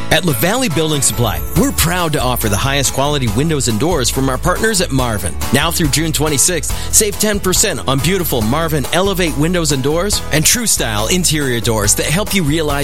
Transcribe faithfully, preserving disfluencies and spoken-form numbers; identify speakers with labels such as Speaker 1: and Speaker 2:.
Speaker 1: At LaValley Building Supply, we're proud to offer the highest quality windows and doors from our partners at Marvin. Now through June twenty-sixth, save ten percent on beautiful Marvin Elevate windows and doors and True Style interior doors that help you realize